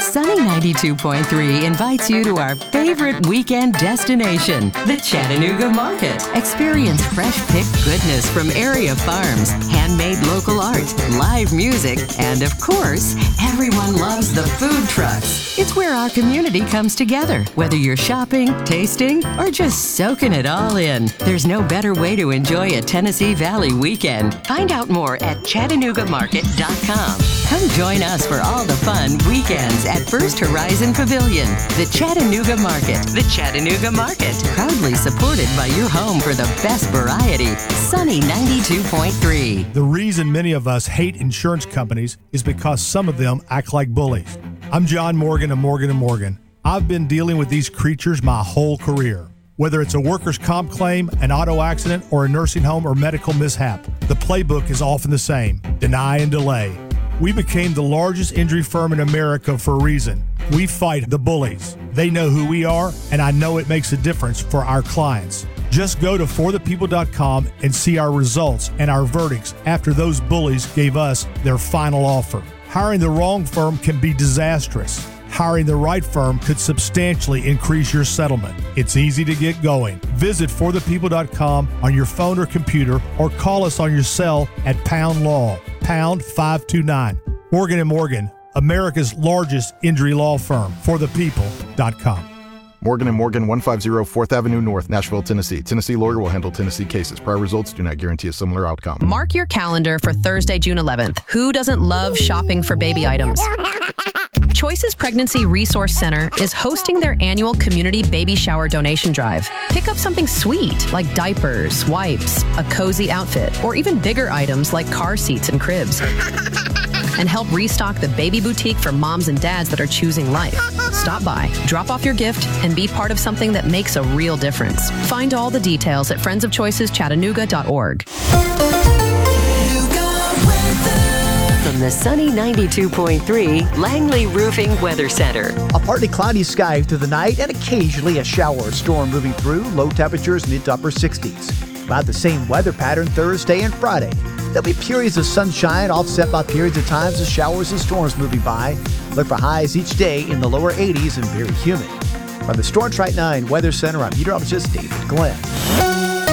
Sunny 92.3 invites you to our favorite weekend destination, the Chattanooga Market. Experience fresh-picked goodness from area farms, handmade local art, live music, and of course, everyone loves the food trucks. It's where our community comes together, whether you're shopping, tasting, or just soaking it all in. There's no better way to enjoy a Tennessee Valley weekend. Find out more at ChattanoogaMarket.com. Come join us for all the fun weekends at First Horizon Pavilion, the Chattanooga Market. The Chattanooga Market, proudly supported by your home for the best variety. Sunny 92.3. The reason many of us hate insurance companies is because some of them act like bullies. I'm John Morgan of Morgan & Morgan. I've been dealing with these creatures my whole career. Whether it's a workers' comp claim, an auto accident, or a nursing home or medical mishap, the playbook is often the same: deny and delay. We became the largest injury firm in America for a reason. We fight the bullies. They know who we are, and I know it makes a difference for our clients. Just go to forthepeople.com and see our results and our verdicts after those bullies gave us their final offer. Hiring the wrong firm can be disastrous. Hiring the right firm could substantially increase your settlement. It's easy to get going. Visit forthepeople.com on your phone or computer, or call us on your cell at pound law, pound 529. Morgan & Morgan, America's largest injury law firm. forthepeople.com. Morgan & Morgan, 150 4th Avenue North, Nashville, Tennessee. Tennessee lawyer will handle Tennessee cases. Prior results do not guarantee a similar outcome. Mark your calendar for Thursday, June 11th. Who doesn't love shopping for baby items? Choices Pregnancy Resource Center is hosting their annual community baby shower donation drive. Pick up something sweet like diapers, wipes, a cozy outfit, or even bigger items like car seats and cribs. And help restock the baby boutique for moms and dads that are choosing life. Stop by, drop off your gift, and be part of something that makes a real difference. Find all the details at friendsofchoiceschattanooga.org. From the Sunny 92.3 Langley Roofing Weather Center. A partly cloudy sky through the night and occasionally a shower or storm moving through. Low temperatures mid to upper 60s. About the same weather pattern Thursday and Friday. There'll be periods of sunshine offset by periods of times of showers and storms moving by. Look for highs each day in the lower 80s and very humid. From the Storm Track 9 Weather Center, I'm meteorologist David Glenn.